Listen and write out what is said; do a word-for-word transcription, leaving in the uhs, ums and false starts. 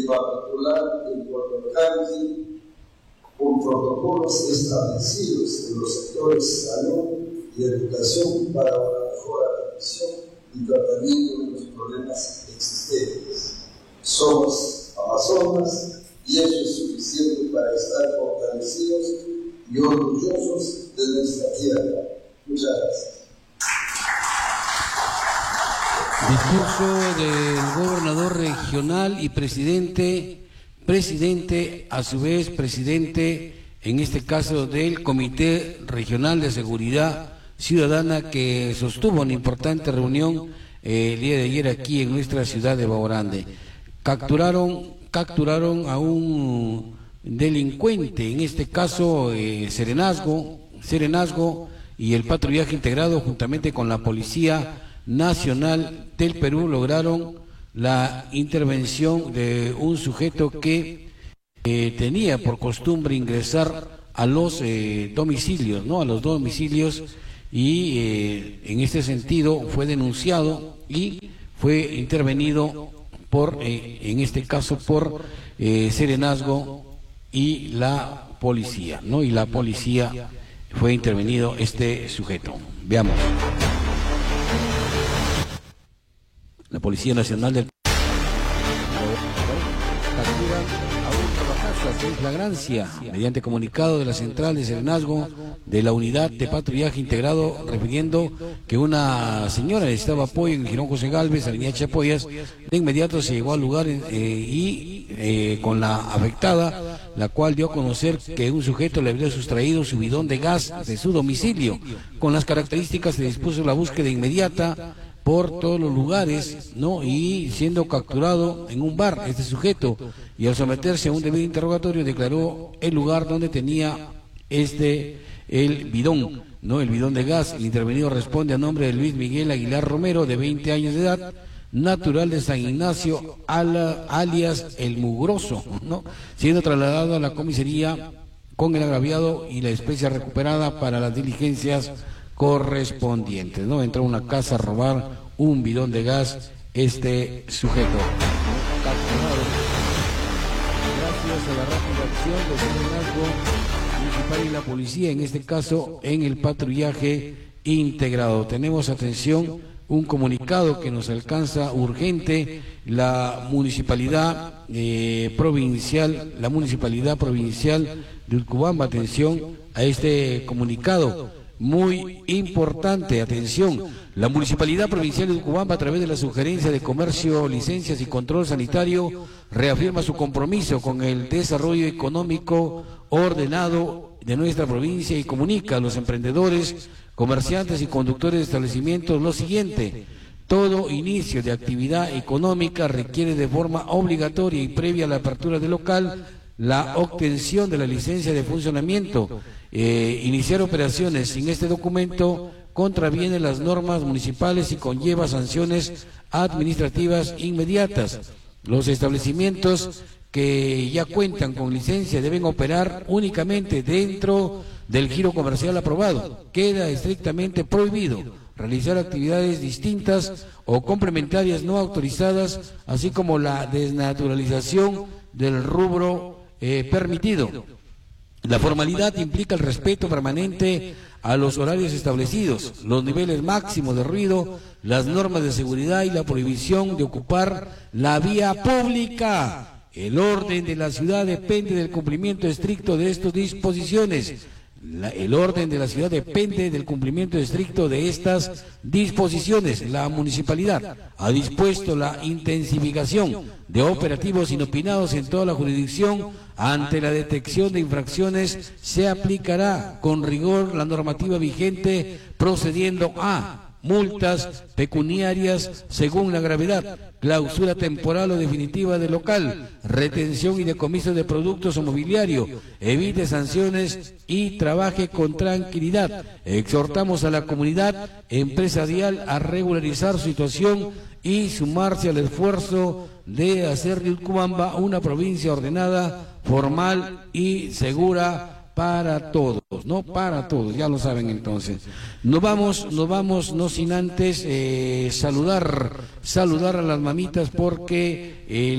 en particular en Cotocanqui, con protocolos establecidos en los sectores salud y educación para una mejor atención y tratamiento de los problemas existentes. Somos amazonas y eso es suficiente para estar fortalecidos y orgullosos de nuestra tierra. Muchas gracias. Discurso del gobernador regional y presidente, presidente, a su vez presidente, en este caso del Comité Regional de Seguridad Ciudadana, que sostuvo una importante reunión eh, el día de ayer aquí en nuestra ciudad de Baorande. Capturaron, capturaron a un delincuente, en este caso eh, Serenazgo, Serenazgo y el patrullaje integrado juntamente con la Policía Nacional del Perú lograron la intervención de un sujeto que eh, tenía por costumbre ingresar a los eh, domicilios, ¿no? A los domicilios y eh, en este sentido fue denunciado y fue intervenido por, eh, en este caso por eh, Serenazgo y la policía, ¿no? Y la policía fue intervenido este sujeto. Veamos. La Policía Nacional del captura a un trabajazo en flagrancia mediante comunicado de la Central de Serenazgo de la Unidad de Patrullaje Integrado, refiriendo que una señora necesitaba apoyo en Girón José Gálvez, Avenida Chapoyas. De inmediato se llegó al lugar eh, y eh, con la afectada, la cual dio a conocer que un sujeto le había sustraído su bidón de gas de su domicilio. Con las características se dispuso la búsqueda inmediata por todos los lugares, ¿no? Y siendo capturado en un bar este sujeto, y al someterse a un debido interrogatorio declaró el lugar donde tenía este el bidón, ¿no? El bidón de gas. El intervenido responde a nombre de Luis Miguel Aguilar Romero, de veinte años de edad, natural de San Ignacio, ala, alias El Mugroso, ¿no? Siendo trasladado a la comisaría con el agraviado y la especie recuperada para las diligencias correspondientes, ¿no? Entró a una casa a robar un bidón de gas este sujeto. Gracias a la rápida acción del Serenazgo Municipal y la policía, en este caso en el patrullaje integrado. Tenemos, atención, un comunicado que nos alcanza urgente. La municipalidad eh, provincial, la municipalidad provincial de Utcubamba, atención a este comunicado. Muy importante, atención, la Municipalidad Provincial de Utcubamba, a través de la Sugerencia de Comercio, Licencias y Control Sanitario, reafirma su compromiso con el desarrollo económico ordenado de nuestra provincia y comunica a los emprendedores, comerciantes y conductores de establecimientos lo siguiente: todo inicio de actividad económica requiere de forma obligatoria y previa a la apertura del local la obtención de la licencia de funcionamiento. Eh, iniciar operaciones sin este documento contraviene las normas municipales y conlleva sanciones administrativas inmediatas. Los establecimientos que ya cuentan con licencia deben operar únicamente dentro del giro comercial aprobado. Queda estrictamente prohibido realizar actividades distintas o complementarias no autorizadas, así como la desnaturalización del rubro eh, permitido. La formalidad implica el respeto permanente a los horarios establecidos, los niveles máximos de ruido, las normas de seguridad y la prohibición de ocupar la vía pública. El orden de la ciudad depende del cumplimiento estricto de estas disposiciones. La, el orden de la ciudad depende del cumplimiento estricto de estas disposiciones. La municipalidad ha dispuesto la intensificación de operativos inopinados en toda la jurisdicción. Ante la detección de infracciones se aplicará con rigor la normativa vigente, procediendo a multas pecuniarias según la gravedad, clausura temporal o definitiva del local, retención y decomiso de productos o mobiliario, evite sanciones y trabaje con tranquilidad. Exhortamos a la comunidad empresarial a regularizar su situación y sumarse al esfuerzo de hacer de Utcubamba una provincia ordenada, formal y segura para todos, ¿no? Para todos, ya lo saben entonces. Nos vamos, nos vamos, no sin antes eh, saludar, saludar a las mamitas porque... Eh,